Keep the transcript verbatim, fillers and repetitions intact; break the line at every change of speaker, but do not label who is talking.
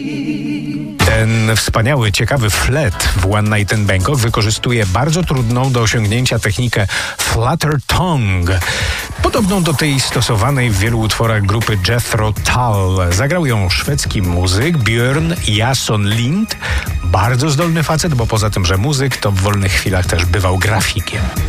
Ten wspaniały, ciekawy flet w One Night in Bangkok wykorzystuje bardzo trudną do osiągnięcia technikę flutter tongue, podobną do tej stosowanej w wielu utworach grupy Jethro Tull. Zagrał ją szwedzki muzyk Björn Jason Lind, bardzo zdolny facet, bo poza tym, że muzyk, to w wolnych chwilach też bywał grafikiem.